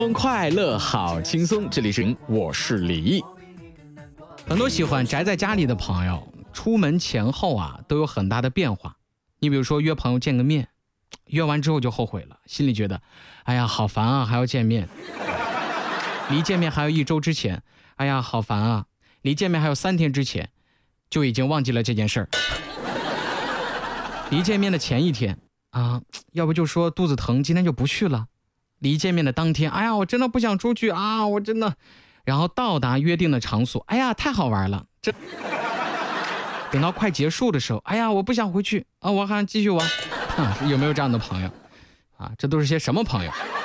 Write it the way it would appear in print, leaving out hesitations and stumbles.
快乐好轻松，这里是我是李毅。很多喜欢宅在家里的朋友，出门前后都有很大的变化。你比如说约朋友见个面，约完之后就后悔了，心里觉得哎呀好烦啊，还要见面。离见面还有1周之前，哎呀好烦啊，离见面还有3天之前，就已经忘记了这件事儿。离见面的前一天要不就说肚子疼，今天就不去了。离见面的当天，哎呀我真的不想出去啊，我真的。然后到达约定的场所，哎呀太好玩了，等到快结束的时候，哎呀我不想回去啊，我还想继续玩有没有这样的朋友这都是些什么朋友？